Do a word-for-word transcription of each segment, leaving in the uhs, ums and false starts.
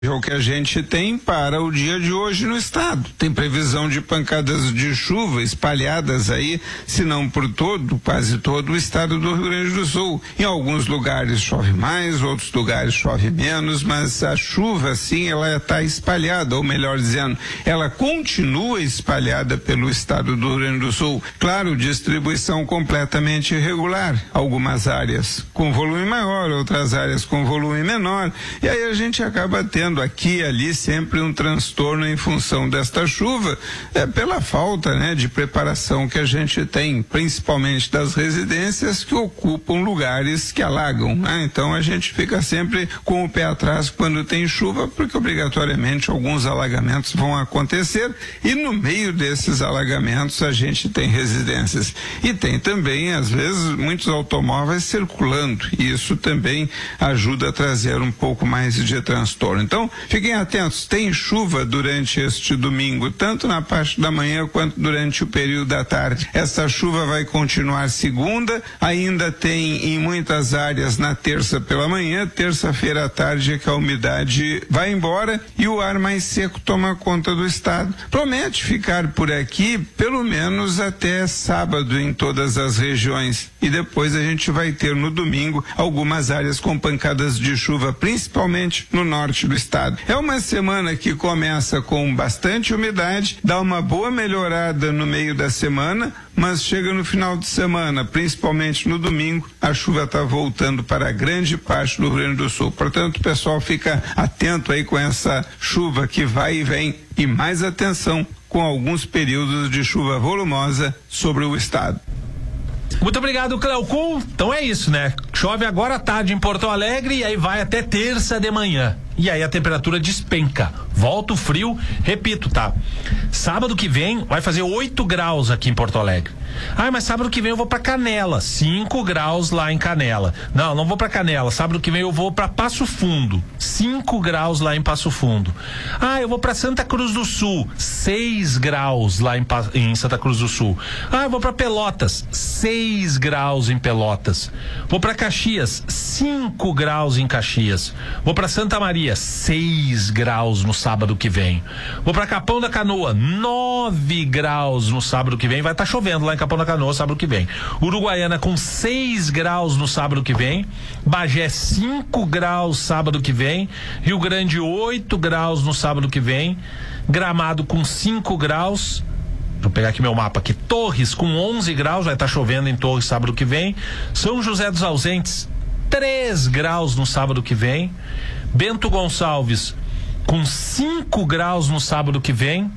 É o que a gente tem para o dia de hoje no estado. Tem previsão de pancadas de chuva espalhadas aí, se não por todo, quase todo o estado do Rio Grande do Sul. Em alguns lugares chove mais, outros lugares chove menos, mas a chuva, sim, ela está espalhada, ou melhor dizendo, ela continua espalhada pelo estado do Rio Grande do Sul. Claro, distribuição completamente irregular. Algumas áreas com volume maior, outras áreas com volume menor. E aí a gente acaba tendo aqui e ali sempre um transtorno em função desta chuva, é pela falta, né, de preparação que a gente tem, principalmente das residências que ocupam lugares que alagam, né? Então a gente fica sempre com o pé atrás quando tem chuva, porque obrigatoriamente alguns alagamentos vão acontecer e no meio desses alagamentos a gente tem residências e tem também às vezes muitos automóveis circulando e isso também ajuda a trazer um pouco mais de transtorno. Então, fiquem atentos, tem chuva durante este domingo, tanto na parte da manhã quanto durante o período da tarde. Essa chuva vai continuar segunda, ainda tem em muitas áreas na terça pela manhã, terça-feira à tarde é que a umidade vai embora e o ar mais seco toma conta do estado. Promete ficar por aqui pelo menos até sábado em todas as regiões e depois a gente vai ter no domingo algumas áreas com pancadas de chuva, principalmente no norte do estado. É uma semana que começa com bastante umidade, dá uma boa melhorada no meio da semana, mas chega no final de semana, principalmente no domingo, a chuva está voltando para grande parte do Rio Grande do Sul. Portanto, o pessoal fica atento aí com essa chuva que vai e vem e mais atenção com alguns períodos de chuva volumosa sobre o estado. Muito obrigado, Cleocum. Então é isso, né? Chove agora à tarde em Porto Alegre e aí vai até terça de manhã. E aí a temperatura despenca. Volta o frio, repito, tá? Sábado que vem vai fazer oito graus aqui em Porto Alegre. Ah, mas sábado que vem eu vou pra Canela, cinco graus lá em Canela. Não, não vou pra Canela, sábado que vem eu vou pra Passo Fundo, cinco graus lá em Passo Fundo. Ah, eu vou pra Santa Cruz do Sul, seis graus lá em, em Santa Cruz do Sul. Ah, eu vou pra Pelotas, seis graus em Pelotas. Vou pra Caxias, cinco graus em Caxias. Vou pra Santa Maria, seis graus no sábado que vem. Vou pra Capão da Canoa, nove graus no sábado que vem. Vai estar tá chovendo lá em Capão da Canoa sábado que vem. Uruguaiana com seis graus no sábado que vem. Bagé cinco graus sábado que vem. Rio Grande oito graus no sábado que vem. Gramado com cinco graus. Vou pegar aqui meu mapa aqui. Torres com onze graus, vai estar tá chovendo em Torres sábado que vem. São José dos Ausentes, três graus no sábado que vem. Bento Gonçalves com cinco graus no sábado que vem.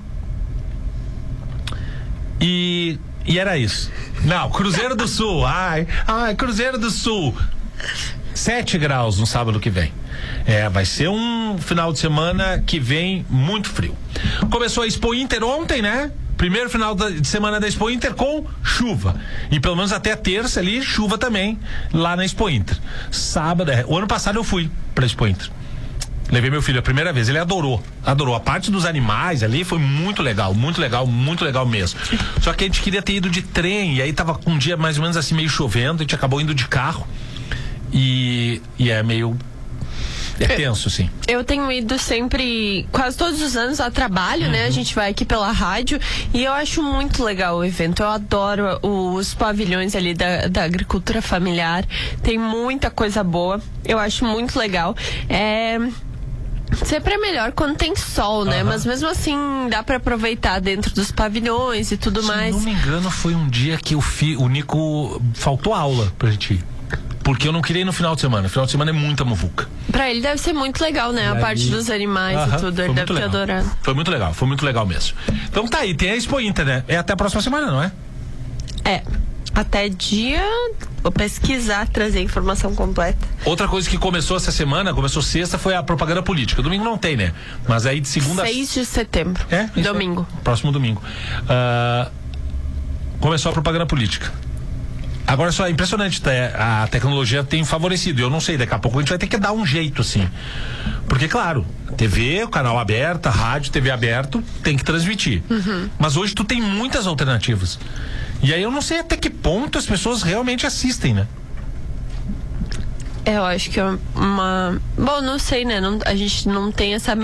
E E era isso. Não, Cruzeiro do Sul. Ai, ai, Cruzeiro do Sul. sete graus no sábado que vem. É, vai ser um final de semana que vem muito frio. Começou a Expo Inter ontem, né? Primeiro final de semana da Expo Inter com chuva. E pelo menos até a terça ali, chuva também, lá na Expo Inter. Sábado, é, o ano passado eu fui pra Expo Inter. Levei meu filho a primeira vez, ele adorou, adorou. A parte dos animais ali foi muito legal, muito legal, muito legal mesmo. Só que a gente queria ter ido de trem, e aí tava um dia mais ou menos assim meio chovendo, a gente acabou indo de carro. E, e é meio... É tenso, sim. Eu tenho ido sempre, quase todos os anos, a trabalho, uhum. né? A gente vai aqui pela rádio e eu acho muito legal o evento. Eu adoro os pavilhões ali da, da agricultura familiar. Tem muita coisa boa. Eu acho muito legal. É... Sempre é melhor quando tem sol, né? Uhum. Mas mesmo assim dá pra aproveitar dentro dos pavilhões e tudo Se mais. Se não me engano, foi um dia que o, fi, o Nico faltou aula pra gente ir. Porque eu não queria ir no final de semana. No final de semana é muita muvuca. Pra ele deve ser muito legal, né? E a aí... parte dos animais uh-huh. e tudo. Ele deve ter adorado. Foi muito legal, foi muito legal mesmo. Então tá aí, tem a Expo Inter, né? É até a próxima semana, não é? É. Até dia... Vou pesquisar, trazer a informação completa. Outra coisa que começou essa semana, começou sexta, foi a propaganda política. Domingo não tem, né? Mas aí de segunda... seis de setembro. É? Domingo. É. Próximo domingo. Uh, começou a propaganda política. Agora só é impressionante, a tecnologia tem favorecido. Eu não sei, daqui a pouco a gente vai ter que dar um jeito, assim. Porque, claro, T V, o canal aberto, rádio, T V aberto, tem que transmitir. Uhum. Mas hoje tu tem muitas alternativas. E aí eu não sei até que ponto as pessoas realmente assistem, né? Eu acho que é uma... Bom, não sei, né? Não, a gente não tem essa